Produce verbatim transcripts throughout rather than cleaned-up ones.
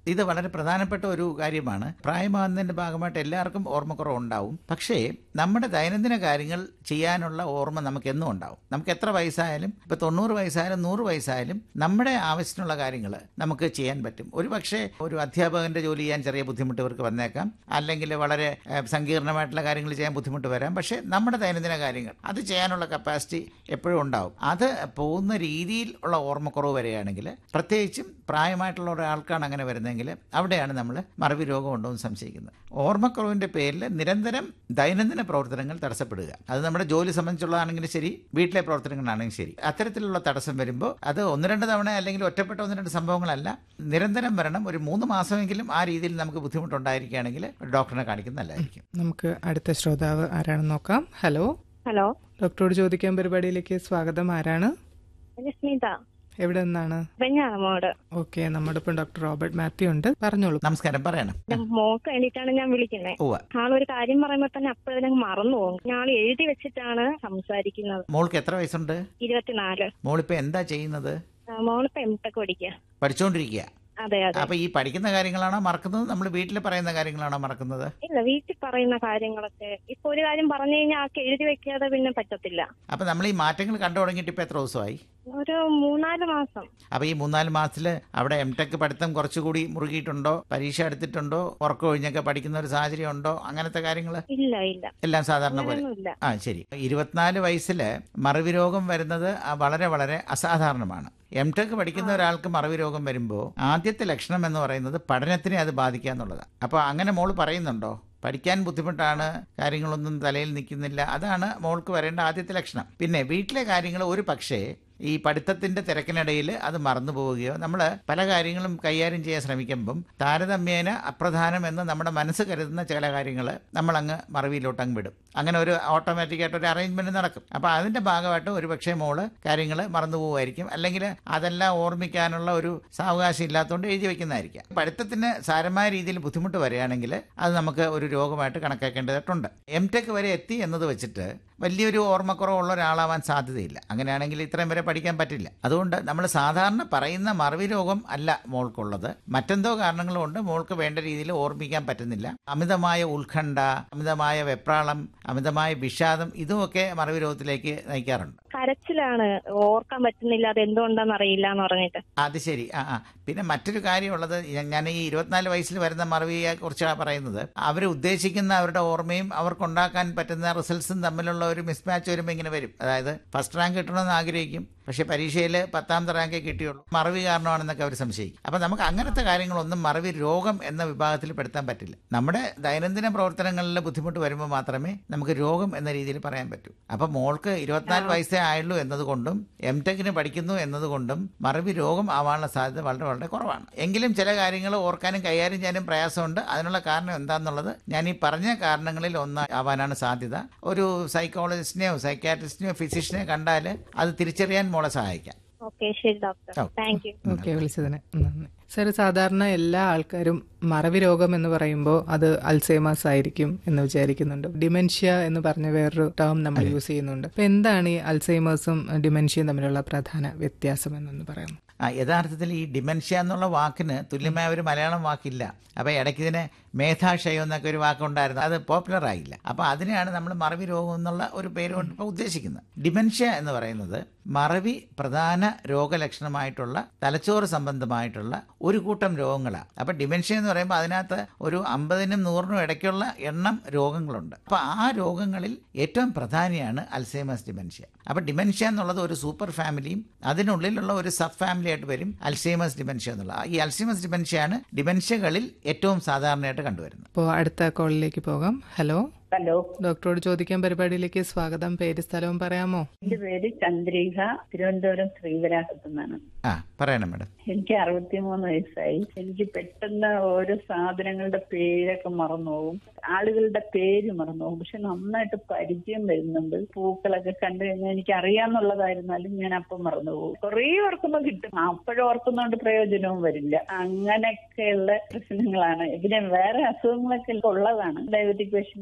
ഇത് വളരെ പ്രധാനപ്പെട്ട ഒരു കാര്യമാണ്. പ്രായമാകുന്നതിന്റെ ഭാഗമായിട്ട് എല്ലാവർക്കും ഓർമ്മക്കുറവ് ഉണ്ടാവും. പക്ഷേ നമ്മുടെ ദൈനംദിന കാര്യങ്ങൾ ചെയ്യാനുള്ള ഓർമ്മ നമുക്ക് എന്നും ഉണ്ടാവും. നമുക്ക് എത്ര വയസ്സായാലും, ഇപ്പൊ തൊണ്ണൂറ് വയസ്സായാലും നൂറ് വയസ്സായാലും നമ്മുടെ ആവശ്യത്തിനുള്ള കാര്യങ്ങൾ നമുക്ക് ചെയ്യാൻ പറ്റും. ഒരു പക്ഷേ ഒരു അധ്യാപകന്റെ ജോലി ചെയ്യാൻ ചെറിയ ബുദ്ധിമുട്ട് ഇവർക്ക് വന്നേക്കാം, അല്ലെങ്കിൽ വളരെ സങ്കീർണമായിട്ടുള്ള കാര്യങ്ങൾ ചെയ്യാൻ ബുദ്ധിമുട്ട് വരാം. പക്ഷേ നമ്മുടെ ദൈനംദിന കാര്യങ്ങൾ അത് ചെയ്യാനുള്ള കപ്പാസിറ്റി എപ്പോഴും ഉണ്ടാവും. അത് പോകുന്ന രീതിയിൽ ഉള്ള ഓർമ്മക്കുറവ് വരികയാണെങ്കിൽ, പ്രത്യേകിച്ചും പ്രായമായിട്ടുള്ള ഒരാൾക്കാണ് അങ്ങനെ വരുന്നതെങ്കിൽ, അവിടെയാണ് നമ്മൾ മറവി രോഗം ഉണ്ടോ എന്ന് സംശയിക്കുന്നത്. ഓർമ്മക്കുറവിന്റെ പേരിൽ നിരന്തരം ദൈനംദിന പ്രവർത്തനങ്ങൾ തടസ്സപ്പെടുക, അത് നമ്മുടെ ജോലി സംബന്ധിച്ചുള്ളതാണെങ്കിലും ശരി, വീട്ടിലെ പ്രവർത്തനങ്ങളാണെങ്കിലും ശരി, അത്തരത്തിലുള്ള തടസ്സം വരുമ്പോൾ അത് ഒന്ന് രണ്ട് തവണ അല്ലെങ്കിൽ ഒറ്റപ്പെട്ട ഒന്ന് രണ്ട് സംഭവങ്ങളല്ല, നിരന്തരം വരണം. ഒരു മൂന്ന് മാസമെങ്കിലും ആ രീതിയിൽ നമുക്ക് ബുദ്ധിമുട്ടുണ്ടായിരിക്കുകയാണെങ്കിൽ ഡോക്ടറിനെ കാണിക്കുന്നത് നല്ലതായിരിക്കും. നമുക്ക് അടുത്ത ശ്രോതാവ് ആരാണെന്ന് നോക്കാം. ഹലോ ഹലോ, ഡോക്ടറോട് ചോദിക്കാൻ പരിപാടിയിലേക്ക് സ്വാഗതം. ആരാണ്? സ്മിത. എവിടെ നിന്നാണ്? വെഞ്ഞാറമൂട്. ഓക്കെ, നമ്മുടെ ഇപ്പം ഡോക്ടർ റോബർട്ട് മാത്യു ഉണ്ട്, പറഞ്ഞോളൂ. നമസ്കാരം, പറയണം. മോക്ക് വേണ്ടിയിട്ടാണ് ഞാൻ വിളിക്കുന്നത്. ആളൊരു കാര്യം പറയുമ്പോ തന്നെ അപ്പോഴും മറന്നു പോകും. ഞാൻ എഴുതി വെച്ചിട്ടാണ് സംസാരിക്കുന്നത്. മോൾക്ക് എത്ര വയസ്സുണ്ട്? ഇരുപത്തിനാല്. മോളിപ്പോ എന്താ ചെയ്യുന്നത്? മോളിപ്പോ എം ടെക് പഠിക്കുക. പഠിച്ചോണ്ടിരിക്കുക. അതെ അതെ. അപ്പൊ ഈ പഠിക്കുന്ന കാര്യങ്ങളാണോ മറക്കുന്നത്, നമ്മൾ വീട്ടിൽ പറയുന്ന കാര്യങ്ങളാണോ മറക്കുന്നത്? ഇല്ല, വീട്ടിൽ പറയുന്ന കാര്യങ്ങളൊക്കെ. ഇപ്പൊ ഒരു കാര്യം പറഞ്ഞു കഴിഞ്ഞാൽ ആൾക്ക് എഴുതി വെക്കാതെ പിന്നെ പറ്റത്തില്ല. അപ്പൊ നമ്മൾ ഈ മാറ്റങ്ങൾ കണ്ടു തുടങ്ങിയിട്ട് ഇപ്പൊ എത്ര ദിവസമായി? ഒരു മൂന്നാല് മാസം. അപ്പൊ ഈ മൂന്നാല് മാസത്തില് അവിടെ എം ടെക് പഠിത്തം കുറച്ചുകൂടി മുറുകിയിട്ടുണ്ടോ? പരീക്ഷ എടുത്തിട്ടുണ്ടോ? ഉറക്കം ഒഴിഞ്ഞൊക്കെ പഠിക്കുന്ന ഒരു സാഹചര്യം ഉണ്ടോ? അങ്ങനത്തെ കാര്യങ്ങൾ? ഇല്ല ഇല്ല, എല്ലാം സാധാരണ പോലെ. ആ ശരി. ഇരുപത്തിനാല് വയസ്സില് മറവി രോഗം വരുന്നത് വളരെ വളരെ അസാധാരണമാണ്. എം ടെക് പഠിക്കുന്ന ഒരാൾക്ക് മറവി രോഗം വരുമ്പോൾ ആദ്യത്തെ ലക്ഷണം എന്ന് പറയുന്നത് പഠനത്തിനെ അത് ബാധിക്കുക എന്നുള്ളതാണ്. അപ്പോൾ അങ്ങനെ മോള് പറയുന്നുണ്ടോ? പഠിക്കാൻ ബുദ്ധിമുട്ടാണ്, കാര്യങ്ങളൊന്നും തലയിൽ നിൽക്കുന്നില്ല, അതാണ് മോൾക്ക് വരേണ്ട ആദ്യത്തെ ലക്ഷണം. പിന്നെ വീട്ടിലെ കാര്യങ്ങൾ ഒരു പക്ഷേ ഈ പഠിത്തത്തിന്റെ തിരക്കിനിടയിൽ അത് മറന്നു പോവുകയോ, നമ്മൾ പല കാര്യങ്ങളും കൈകാര്യം ചെയ്യാൻ ശ്രമിക്കുമ്പം താരതമ്യേന അപ്രധാനം എന്ന് നമ്മുടെ മനസ്സ് കരുതുന്ന ചില കാര്യങ്ങൾ നമ്മൾ അങ്ങ് മറവിയിലോട്ട് അങ്ങ് വിടും. അങ്ങനെ ഒരു ഓട്ടോമാറ്റിക്കായിട്ട് ഒരു അറേഞ്ച്മെന്റ് നടക്കും. അപ്പൊ അതിന്റെ ഭാഗമായിട്ട് ഒരു പക്ഷേ മോള് കാര്യങ്ങൾ മറന്നു പോവുമായിരിക്കും, അല്ലെങ്കിൽ അതെല്ലാം ഓർമ്മിക്കാനുള്ള ഒരു സാവകാശം ഇല്ലാത്തതുകൊണ്ട് എഴുതി വെക്കുന്നതായിരിക്കാം. പഠിത്തത്തിന് സാരമായ രീതിയിൽ ബുദ്ധിമുട്ട് വരികയാണെങ്കിൽ അത് നമുക്ക് ഒരു രോഗമായിട്ട് കണക്കാക്കേണ്ടതായിട്ടുണ്ട്. എം ടെക് വരെ എത്തി എന്നത് വെച്ചിട്ട് വലിയൊരു ഓർമ്മക്കുറവുള്ള ഒരാളാവാൻ സാധ്യതയില്ല. അങ്ങനെയാണെങ്കിൽ ഇത്രയും വരെ പഠിക്കാൻ പറ്റില്ല. അതുകൊണ്ട് നമ്മൾ സാധാരണ പറയുന്ന മറവി രോഗം അല്ല മോൾക്കുള്ളത്. മറ്റെന്തോ കാരണങ്ങൾ കൊണ്ട് മോൾക്ക് വേണ്ട രീതിയിൽ ഓർമ്മിക്കാൻ പറ്റുന്നില്ല. അമിതമായ ഉത്കണ്ഠ, അമിതമായ വെപ്രാളം, അമിതമായ വിഷാദം, ഇതുമൊക്കെ മറവി രോഗത്തിലേക്ക് നയിക്കാറുണ്ട്. കരച്ചിലാണ്, ഓർക്കാൻ പറ്റുന്നില്ല, അത് എന്തുകൊണ്ടാന്ന് അറിയില്ല എന്ന് പറഞ്ഞിട്ട്. അത് ശരി. ആ ആ പിന്നെ മറ്റൊരു കാര്യമുള്ളത്, ഞാൻ ഈ ഇരുപത്തിനാല് വയസ്സിൽ വരുന്ന മറവിയെ കുറിച്ചാണ് പറയുന്നത്. അവർ ഉദ്ദേശിക്കുന്ന അവരുടെ ഓർമ്മയും അവർക്കുണ്ടാക്കാൻ പറ്റുന്ന റിസൾട്ട്സും തമ്മിലുള്ള ഒരു മിസ്മാച്ച് വരുമ്പോൾ ഇങ്ങനെ വരും. അതായത് ഫസ്റ്റ് റാങ്ക് കിട്ടണമെന്ന് ആഗ്രഹിക്കും, പക്ഷെ പരീക്ഷയിൽ പത്താമത്തെ റാങ്കേ കിട്ടിയുള്ളൂ, മറവി കാരണമാണെന്നൊക്കെ അവർ സംശയിക്കും. അപ്പം നമുക്ക് അങ്ങനത്തെ കാര്യങ്ങളൊന്നും മറവി രോഗം എന്ന വിഭാഗത്തിൽ പെടുത്താൻ പറ്റില്ല. നമ്മുടെ ദൈനംദിന പ്രവർത്തനങ്ങളിൽ ബുദ്ധിമുട്ട് വരുമ്പോൾ മാത്രമേ നമുക്ക് രോഗം എന്ന രീതിയിൽ പറയാൻ പറ്റൂ. അപ്പം മോൾക്ക് ഇരുപത്തിനാല് വയസ്സേ ആയുള്ളൂ എന്നതുകൊണ്ടും എം ടെക്കിന് പഠിക്കുന്നു എന്നതുകൊണ്ടും മറവി രോഗം ആവാനുള്ള സാധ്യത വളരെ വളരെ കുറവാണ്. എങ്കിലും ചില കാര്യങ്ങൾ ഓർക്കാനും കൈകാര്യം ചെയ്യാനും പ്രയാസമുണ്ട്. അതിനുള്ള കാരണം എന്താണെന്നുള്ളത് ഞാൻ ഈ പറഞ്ഞ കാരണങ്ങളിൽ ഒന്ന് ആവാനാണ് സാധ്യത. ഒരു സൈക്കോളജിസ്റ്റിനെയോ സൈക്യാട്രിസ്റ്റിനെയോ ഫിസിഷ്യനെയോ കണ്ടാൽ അത് തിരിച്ചറിയാൻ മോളെ സഹായിക്കാം. ഓക്കെ, ശരി ഡോക്ടർ, താങ്ക് യു. ഓക്കെ, വിളിച്ചതിന് നന്ദി. സാർ, സാധാരണ എല്ലാ ആൾക്കാരും മറവി രോഗം എന്ന് പറയുമ്പോൾ അത് അൽസൈമേഴ്സ് ആയിരിക്കും എന്ന് വിചാരിക്കുന്നുണ്ട്. ഡിമെൻഷ്യ എന്ന് പറഞ്ഞ വേറൊരു ടേം നമ്മൾ യൂസ് ചെയ്യുന്നുണ്ട്. അപ്പൊ എന്താണ് ഈ അൽസൈമേഴ്സും ഡിമെൻഷ്യയും തമ്മിലുള്ള പ്രധാന വ്യത്യാസം എന്നൊന്ന് പറയാമോ? ആ യഥാർത്ഥത്തിൽ ഈ ഡിമെൻഷ്യ എന്നുള്ള വാക്കിന് തുല്യമായ ഒരു മലയാളം വാക്കില്ല. അപ്പോൾ ഇടയ്ക്ക് ഇതിന് മേധാക്ഷയം എന്നൊക്കെ ഒരു വാക്കുണ്ടായിരുന്നു, അത് പോപ്പുലർ ആയില്ല. അപ്പോൾ അതിനെയാണ് നമ്മൾ മറവി രോഗം എന്നുള്ള ഒരു പേര് കൊണ്ട് ഇപ്പോൾ ഉദ്ദേശിക്കുന്നത്. ഡിമെൻഷ്യ എന്ന് പറയുന്നത് മറവി പ്രധാന രോഗലക്ഷണമായിട്ടുള്ള തലച്ചോറ് സംബന്ധമായിട്ടുള്ള ഒരു കൂട്ടം രോഗങ്ങളാണ്. അപ്പോൾ ഡിമെൻഷ്യ എന്ന് പറയുമ്പോൾ അതിനകത്ത് ഒരു അമ്പതിനും നൂറിനും ഇടയ്ക്കുള്ള എണ്ണം രോഗങ്ങളുണ്ട്. അപ്പോൾ ആ രോഗങ്ങളിൽ ഏറ്റവും പ്രധാനിയാണ് അൽസൈമേഴ്സ് ഡിമെൻഷ്യ. അപ്പോൾ ഡിമെൻഷ്യ എന്നുള്ളത് ഒരു സൂപ്പർ ഫാമിലിയും അതിനുള്ളിലുള്ള ഒരു സബ് ഫാമിലി ആയിട്ട് വരും അൽസൈമേഴ്സ് ഡിമെൻഷ്യ എന്നുള്ള. ഈ അൽസൈമേഴ്സ് ഡിമെൻഷ്യയാണ് ഡിമെൻഷ്യകളിൽ ഏറ്റവും സാധാരണയായിട്ട് കണ്ടുവരുന്നത്. അപ്പോൾ അടുത്ത കോളിലേക്ക് പോകാം. ഹലോ ഹലോ, ഡോക്ടറോട് ചോദിക്കാൻ പരിപാടിയിലേക്ക് സ്വാഗതം. പേര് സ്ഥലവും പറയാമോ? എന്റെ പേര് ചന്ദ്രിക, തിരുവനന്തപുരം ശ്രീവരാഹത്തു നിന്നാണ്. ആ പറയണം മാഡം. എനിക്ക് അറുപത്തിമൂന്ന് വയസ്സായി. എനിക്ക് പെട്ടെന്ന് ഓരോ സാധനങ്ങളുടെ പേരൊക്കെ മറന്നു പോകും, ആളുകളുടെ പേര് മറന്നു പോകും. പക്ഷെ നന്നായിട്ട് പരിചയം വരുന്നുണ്ട്. പൂക്കളൊക്കെ കണ്ടു കഴിഞ്ഞാൽ എനിക്ക് അറിയാന്നുള്ളതായിരുന്നാലും ഞാൻ അപ്പം മറന്നു പോകും. കുറേ ഓർക്കുമ്പോ കിട്ടും, അപ്പോഴും ഓർക്കുന്നതുകൊണ്ട് പ്രയോജനവും വരില്ല. അങ്ങനെയൊക്കെയുള്ള പ്രശ്നങ്ങളാണ്. പിന്നെ വേറെ അസുഖങ്ങളൊക്കെ ഉള്ളതാണ്. ഡയബറ്റിക് പേഷ്യന്റ് ആണ്.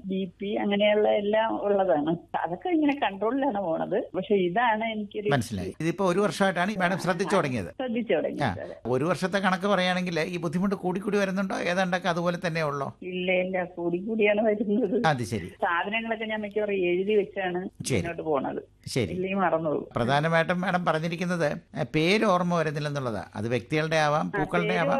ബി പി അങ്ങനെയുള്ള എല്ലാം ഉള്ളതാണ്. അതൊക്കെ ഇങ്ങനെ കൺട്രോളിലാണ് പോണത്. പക്ഷെ ഇതാണ് എനിക്കൊരു മനസ്സിലായി. ഇതിപ്പോ ഒരു വർഷമായിട്ടാണ് മാഡം ശ്രദ്ധിച്ചു തുടങ്ങിയത്. ശ്രദ്ധിച്ചു തുടങ്ങിയത്. ഒരു വർഷത്തെ കണക്ക് പറയുകയാണെങ്കിൽ ഈ ബുദ്ധിമുട്ട് കൂടി കൂടി വരുന്നുണ്ടോ, ഏതാണ്ടൊക്കെ അതുപോലെ തന്നെ ഉള്ളോ? ഇല്ല ഇല്ല, കൂടി കൂടിയാണ് വരുന്നത്. അത് ശരി. സാധനങ്ങളൊക്കെ ഞാൻ മിക്കവാറും എഴുതി വെച്ചാണ് മുന്നോട്ട് പോണത്. ശരി, ഇല്ലെങ്കിൽ മറന്നു. പ്രധാനമായിട്ടും മാഡം പറഞ്ഞിരിക്കുന്നത് പേര് ഓർമ്മ വരുന്നില്ലെന്നുള്ളതാ. അത് വ്യക്തികളുടെ ആവാം, പൂക്കളുടെ ആവാം.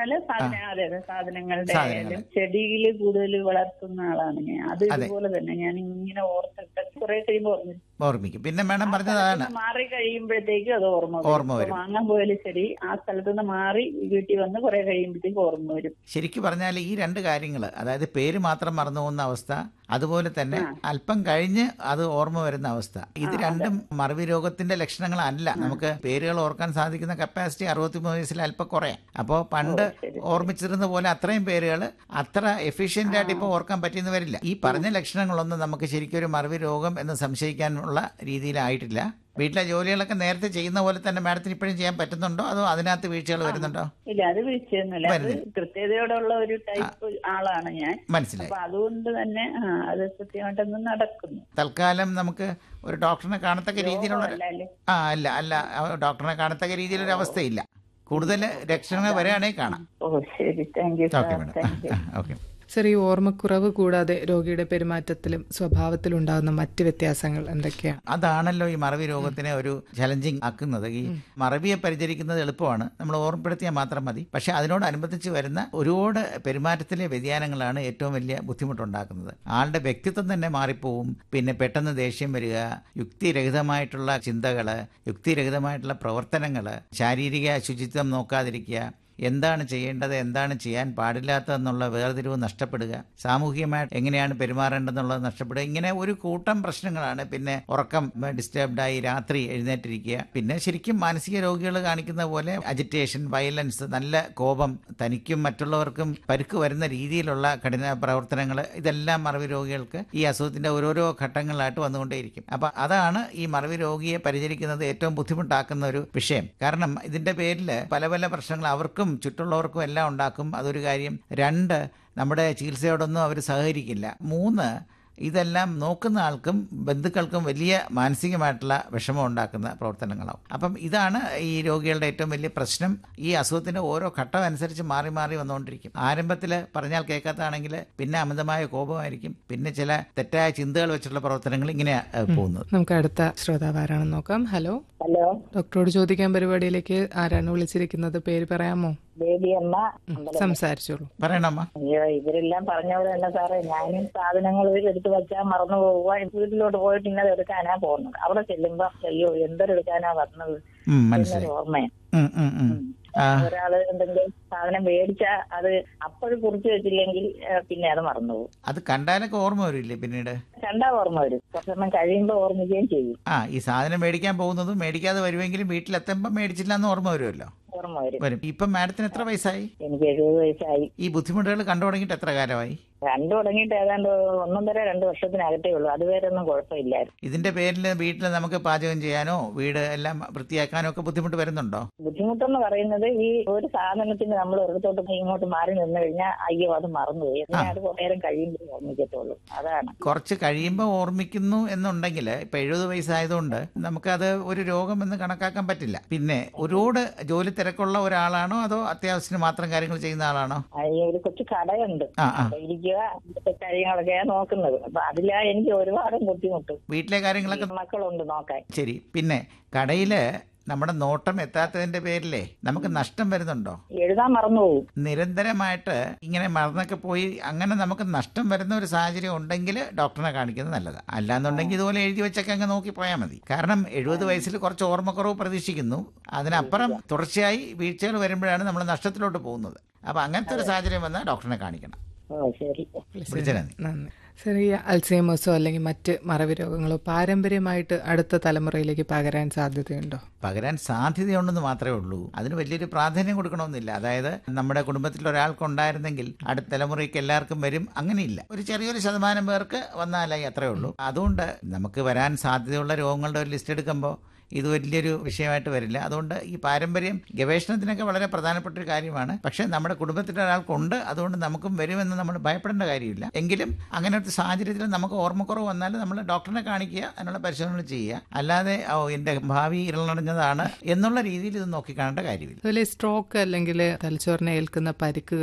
സാധനങ്ങളുടെ ആയാലും ചെടിയില് കൂടുതൽ വളർത്തുന്ന ആളാണ് ഞാൻ. അത് ഇതുപോലെ തന്നെ ഞാൻ ഇങ്ങനെ ഓർത്തിട്ട് കുറെ കഴിയുമ്പോൾ ഓർമ്മ ഓർമ്മിക്കും. പിന്നെ മാഡം പറഞ്ഞതാണ് മാറി കഴിയുമ്പോഴത്തേക്കും അത് ഓർമ്മ ഓർമ്മ വരും. വാങ്ങാൻ പോയാലും ശരി, ആ സ്ഥലത്ത് നിന്ന് മാറി വീട്ടിൽ വന്ന് കുറെ കഴിയുമ്പോഴത്തേക്ക് ഓർമ്മ വരും. ശരിക്കും പറഞ്ഞാൽ ഈ രണ്ട് കാര്യങ്ങൾ, അതായത് പേര് മാത്രം മറന്നു പോകുന്ന അവസ്ഥ, അതുപോലെ തന്നെ അല്പം കഴിഞ്ഞ് അത് ഓർമ്മ വരുന്ന അവസ്ഥ, ഇത് രണ്ടും മറവി രോഗത്തിന്റെ ലക്ഷണങ്ങളല്ല. നമുക്ക് പേരുകൾ ഓർക്കാൻ സാധിക്കുന്ന കപ്പാസിറ്റി അറുപത്തിമൂന്ന് വയസ്സിൽ അല്പം കുറയാം. അപ്പോൾ പണ്ട് ഓർമ്മിച്ചിരുന്ന പോലെ അത്രയും പേരുകൾ അത്ര എഫിഷ്യന്റ് ആയിട്ട് ഇപ്പോൾ ഓർക്കാൻ പറ്റിയെന്ന് വരില്ല. ഈ പറഞ്ഞ ലക്ഷണങ്ങളൊന്നും നമുക്ക് ശരിക്കും ഒരു മറവി രോഗം എന്ന് സംശയിക്കാനുള്ള രീതിയിലായിട്ടില്ല. വീട്ടിലെ ജോലികളൊക്കെ നേരത്തെ ചെയ്യുന്ന പോലെ തന്നെ മാഡത്തിന് ഇപ്പോഴും ചെയ്യാൻ പറ്റുന്നുണ്ടോ, അതോ അതിനകത്ത് വീഴ്ചകൾ വരുന്നുണ്ടോ? ഇല്ല, അത് വീഴ്ചയൊന്നുമില്ല. കൃത്യതയോടുള്ള ഒരു ടൈപ്പ് ആളാണ് ഞാൻ. മനസ്സിലായി. അതുകൊണ്ട് തന്നെ അത് കൃത്യമായിട്ടൊന്നും നടക്കുന്നു. തൽക്കാലം നമുക്ക് ഒരു ഡോക്ടറിനെ കാണത്തക്ക രീതിയിലുള്ള ആ അല്ല അല്ല ഡോക്ടറിനെ കാണത്തക്ക രീതിയിലൊരു അവസ്ഥയില്ല. കൂടുതൽ ലക്ഷണങ്ങൾ വരികയാണെങ്കിൽ കാണാം. ഓ ശരി, thank you. Okay madam. Okay sir, ഈ ഓർമ്മക്കുറവ് കൂടാതെ രോഗിയുടെ പെരുമാറ്റത്തിലും സ്വഭാവത്തിലും ഉണ്ടാകുന്ന മറ്റ് വ്യത്യാസങ്ങൾ എന്തൊക്കെയാണ്? അതാണല്ലോ ഈ മറവി രോഗത്തിനെ ഒരു ചലഞ്ചിങ് ആക്കുന്നത്. ഈ മറവിയെ പരിചരിക്കുന്നത് എളുപ്പമാണ്, നമ്മൾ ഓർമ്മപ്പെടുത്തിയാൽ മാത്രം മതി. പക്ഷെ അതിനോടനുബന്ധിച്ച് വരുന്ന ഒരുപാട് പെരുമാറ്റത്തിലെ വ്യതിയാനങ്ങളാണ് ഏറ്റവും വലിയ ബുദ്ധിമുട്ടുണ്ടാക്കുന്നത്. ആളുടെ വ്യക്തിത്വം തന്നെ മാറിപ്പോവും. പിന്നെ പെട്ടെന്ന് ദേഷ്യം വരിക, യുക്തിരഹിതമായിട്ടുള്ള ചിന്തകള്, യുക്തിരഹിതമായിട്ടുള്ള പ്രവർത്തനങ്ങള്, ശാരീരിക ശുചിത്വം നോക്കാതിരിക്കുക, എന്താണ് ചെയ്യേണ്ടത് എന്താണ് ചെയ്യാൻ പാടില്ലാത്തതെന്നുള്ള വേർതിരിവ് നഷ്ടപ്പെടുക, സാമൂഹികമായിട്ട് എങ്ങനെയാണ് പെരുമാറേണ്ടതെന്നുള്ളത് നഷ്ടപ്പെടുക. ഇങ്ങനെ ഒരു കൂട്ടം പ്രശ്നങ്ങളാണ്. പിന്നെ ഉറക്കം ഡിസ്റ്റർബ്ഡായി രാത്രി എഴുന്നേറ്റിരിക്കുക. പിന്നെ ശരിക്കും മാനസിക രോഗികൾ കാണിക്കുന്ന പോലെ അജിറ്റേഷൻ, വയലൻസ്, നല്ല കോപം, തനിക്കും മറ്റുള്ളവർക്കും പരുക്ക് വരുന്ന രീതിയിലുള്ള കഠിന പ്രവർത്തനങ്ങൾ, ഇതെല്ലാം മറവി രോഗികൾക്ക് ഈ അസുഖത്തിന്റെ ഓരോരോ ഘട്ടങ്ങളിലായിട്ട് വന്നുകൊണ്ടേയിരിക്കും. അപ്പൊ അതാണ് ഈ മറവി രോഗിയെ പരിചരിക്കുന്നത് ഏറ്റവും ബുദ്ധിമുട്ടാക്കുന്ന ഒരു വിഷയം. കാരണം ഇതിന്റെ പേരിൽ പല പല പ്രശ്നങ്ങൾ അവർക്കും ചുറ്റുള്ളവർക്കും എല്ലാം ഉണ്ടാക്കും. അതൊരു കാര്യം. രണ്ട്, നമ്മുടെ ചികിത്സയോടൊന്നും അവർ സഹകരിക്കില്ല. മൂന്ന്, ഇതെല്ലാം നോക്കുന്ന ആൾക്കും ബന്ധുക്കൾക്കും വലിയ മാനസികമായിട്ടുള്ള വിഷമം ഉണ്ടാക്കുന്ന പ്രവർത്തനങ്ങളാവും. അപ്പം ഇതാണ് ഈ രോഗികളുടെ ഏറ്റവും വലിയ പ്രശ്നം. ഈ അസുഖത്തിന്റെ ഓരോ ഘട്ടം അനുസരിച്ച് മാറി മാറി വന്നുകൊണ്ടിരിക്കും. ആരംഭത്തിൽ പറഞ്ഞാൽ കേൾക്കാത്തതാണെങ്കിൽ പിന്നെ അമിതമായ കോപമായിരിക്കും, പിന്നെ ചില തെറ്റായ ചിന്തകൾ വെച്ചിട്ടുള്ള പ്രവർത്തനങ്ങൾ ഇങ്ങനെ പോകുന്നത്. നമുക്ക് അടുത്ത ശ്രോതാവ് ആരാണെന്ന് നോക്കാം. ഹലോ ഹലോ, ഡോക്ടറോട് ചോദിക്കാൻ പരിപാടിയിലേക്ക് ആരാണ് വിളിച്ചിരിക്കുന്നത്? പേര് പറയാമോ? ബേബിയമ്മ. സംസാരിച്ചോളൂ. പറയണമ്മ. അയ്യോ, ഇവരെല്ലാം പറഞ്ഞ പോലെ തന്നെ സാറേ, ഞാനും സാധനങ്ങൾ എടുത്ത് വെച്ചാൽ മറന്നു പോവുക. വീട്ടിലോട്ട് പോയിട്ട് ഇന്നത് എടുക്കാനാ പോകുന്നത്. അവിടെ ചെല്ലുമ്പോ അയ്യോ എന്തൊരെടുക്കാനാ പറഞ്ഞത് എന്നൊരു ഓർമ്മയാണ്. ഒരാള് എന്തെങ്കിലും സാധനം മേടിച്ചാ അത് അപ്പോഴും കുറിച്ച് വെച്ചില്ലെങ്കിൽ പിന്നെ അത് മറന്നുപോകും. അത് കണ്ടാലൊക്കെ ഓർമ്മ വരില്ലേ? പിന്നീട് കണ്ടാ ഓർമ്മ വരും, കുറച്ചെണ്ണം കഴിയുമ്പോ ഓർമ്മിക്കുകയും ചെയ്യും. ആ ഈ സാധനം മേടിക്കാൻ പോകുന്നതും മേടിക്കാതെ വരുമെങ്കിലും വീട്ടിലെത്തുമ്പോ മേടിച്ചില്ല എന്ന് ഓർമ്മ വരുമല്ലോ. ഓർമ്മ വരും. വരും. ഇപ്പം മാഡത്തിന് എത്ര വയസ്സായി? എനിക്ക് എഴുപത് വയസ്സായി. ഈ ബുദ്ധിമുട്ടുകൾ കണ്ടു തുടങ്ങിയിട്ട് എത്ര കാലമായി? കണ്ടു തുടങ്ങിയിട്ട് ഏതാണ്ട് ഒന്നൊന്നര രണ്ട് വർഷത്തിനകത്തേ ഉള്ളൂ. അതുവരെ ഒന്നും കുഴപ്പമില്ലായിരുന്നു. ഇതിന്റെ പേരിൽ വീട്ടിൽ നമുക്ക് പാചകം ചെയ്യാനോ വീട് എല്ലാം വൃത്തിയാക്കാനോ ഒക്കെ ബുദ്ധിമുട്ട് വരുന്നുണ്ടോ? ബുദ്ധിമുട്ടെന്ന് പറയുന്നത് ഈ ഒരു സാധനത്തിന് നമ്മൾ ഒരിടത്തോട്ട് ഇങ്ങോട്ട് മാറി നിന്ന് കഴിഞ്ഞാൽ അയ്യോ അത് മറന്നുപോയി, എന്നാൽ അത് കുറേ നേരം കഴിയുമ്പോൾ ഓർമ്മിക്കത്തുള്ളൂ. അതാണ്. കുറച്ച് കഴിയുമ്പോൾ ഓർമ്മിക്കുന്നു എന്നുണ്ടെങ്കിൽ ഇപ്പൊ എഴുപത് വയസ്സായതുകൊണ്ട് നമുക്കത് ഒരു രോഗം എന്ന് കണക്കാക്കാൻ പറ്റില്ല. പിന്നെ ഒരുപാട് ജോലി തിരക്കുള്ള ഒരാളാണോ അതോ അത്യാവശ്യത്തിന് മാത്രം കാര്യങ്ങൾ ചെയ്യുന്ന ആളാണോ? ഒരു കൊച്ചു കടയുണ്ട്, ഇരിക്കുക കാര്യങ്ങളൊക്കെയാണ് നോക്കുന്നത്. അപ്പൊ അതിലാ എനിക്ക് ഒരുപാട് ബുദ്ധിമുട്ടും. വീട്ടിലെ കാര്യങ്ങളൊക്കെ മക്കളുണ്ട് നോക്കാൻ. ശരി. പിന്നെ കടയില് നമ്മുടെ നോട്ടം എത്താത്തതിന്റെ പേരിലേ നമുക്ക് നഷ്ടം വരുന്നുണ്ടോ? എഴുതാൻ മറന്നുപോകും. നിരന്തരമായിട്ട് ഇങ്ങനെ മറന്നൊക്കെ പോയി അങ്ങനെ നമുക്ക് നഷ്ടം വരുന്ന ഒരു സാഹചര്യം ഉണ്ടെങ്കിൽ ഡോക്ടറിനെ കാണിക്കുന്നത് നല്ലതാണ്. അല്ലാന്നുണ്ടെങ്കിൽ ഇതുപോലെ എഴുതി വെച്ചൊക്കെ അങ്ങ് നോക്കി പോയാൽ മതി. കാരണം എഴുപത് വയസ്സിൽ കുറച്ച് ഓർമ്മക്കുറവ് പ്രതീക്ഷിക്കുന്നു. അതിനപ്പുറം തുടർച്ചയായി വീഴ്ചകൾ വരുമ്പോഴാണ് നമ്മൾ നഷ്ടത്തിലോട്ട് പോകുന്നത്. അപ്പൊ അങ്ങനത്തെ ഒരു സാഹചര്യം വന്നാൽ ഡോക്ടറിനെ കാണിക്കണം. നന്ദി. സർ, ഈ അൽസൈമേഴ്സോ അല്ലെങ്കിൽ മറ്റ് മറവി രോഗങ്ങളോ പാരമ്പര്യമായിട്ട് അടുത്ത തലമുറയിലേക്ക് പകരാൻ സാധ്യതയുണ്ടോ? പകരാൻ സാധ്യതയുണ്ടെന്ന് മാത്രമേ ഉള്ളൂ. അതിന് വലിയൊരു പ്രാധാന്യം കൊടുക്കണമെന്നില്ല. അതായത് നമ്മുടെ കുടുംബത്തിൽ ഒരാൾക്ക് ഉണ്ടായിരുന്നെങ്കിൽ അടുത്ത തലമുറയ്ക്ക് എല്ലാവർക്കും വരും, അങ്ങനെയില്ല. ഒരു ചെറിയൊരു ശതമാനം പേർക്ക് വന്നാലായി, അത്രേ ഉള്ളൂ. അതുകൊണ്ട് നമുക്ക് വരാൻ സാധ്യതയുള്ള രോഗങ്ങളുടെ ഒരു ലിസ്റ്റ് എടുക്കുമ്പോൾ ഇത് വലിയൊരു വിഷയമായിട്ട് വരില്ല. അതുകൊണ്ട് ഈ പാരമ്പര്യം ഗവേഷണത്തിനൊക്കെ വളരെ പ്രധാനപ്പെട്ട ഒരു കാര്യമാണ്. പക്ഷേ നമ്മുടെ കുടുംബത്തിലെ ഒരാൾക്കുണ്ട്, അതുകൊണ്ട് നമുക്കും വരുമെന്ന് നമ്മൾ ഭയപ്പെടേണ്ട കാര്യമില്ല. എങ്കിലും അങ്ങനെ ഒരു സാഹചര്യത്തിൽ നമുക്ക് ഓർമ്മക്കുറവ് വന്നാൽ നമ്മൾ ഡോക്ടറിനെ കാണിക്കുക, അതിനുള്ള പരിശോധനകൾ ചെയ്യുക. അല്ലാതെ ഓ എൻ്റെ ഭാവി ഇരുളടഞ്ഞതാണ് എന്നുള്ള രീതിയിൽ ഇത് നോക്കിക്കാണേണ്ട കാര്യമില്ല. അതുപോലെ സ്ട്രോക്ക് അല്ലെങ്കിൽ തലച്ചോറിനെ ഏൽക്കുന്ന പരിക്കുകൾ